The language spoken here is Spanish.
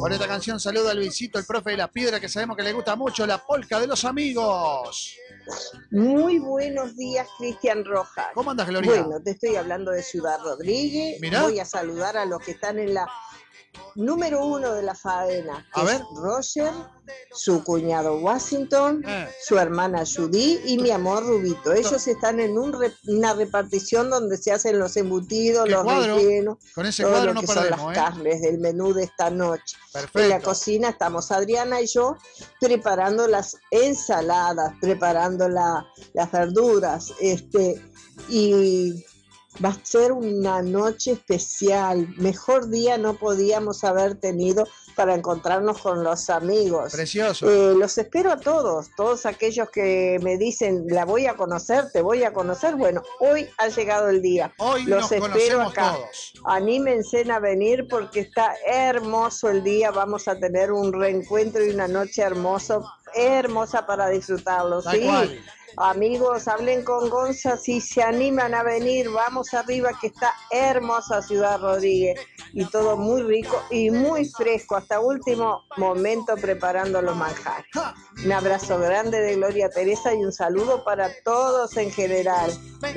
Con esta canción saluda a Luisito, el profe de la piedra, que sabemos que le gusta mucho, la polca de los amigos. Muy buenos días, Cristian Rojas. ¿Cómo andas, Gloria? Bueno, te estoy hablando de Ciudad Rodríguez. Mirá. Voy a saludar a los que están en la número 1 de la faena, que es Roger, su cuñado Washington, su hermana Judy y mi amor Rubito. Ellos están en una repartición donde se hacen los embutidos, los rellenos, con ese todo cuadro lo no que perdemos, son las carnes del menú de esta noche. Perfecto. En la cocina estamos Adriana y yo preparando las ensaladas, preparando las verduras, y va a ser una noche especial. Mejor día no podíamos haber tenido para encontrarnos con los amigos. Precioso. Los espero a todos aquellos que me dicen, la voy a conocer, te voy a conocer. Bueno, hoy ha llegado el día. Hoy los nos espero acá. Todos. Anímense a venir porque está hermoso el día. Vamos a tener un reencuentro y una noche hermosa para disfrutarlo. Tal cual. Amigos, hablen con Gonza si se animan a venir, vamos arriba que está hermosa Ciudad Rodríguez y todo muy rico y muy fresco, hasta último momento preparando los manjares. Un abrazo grande de Gloria Teresa y un saludo para todos en general.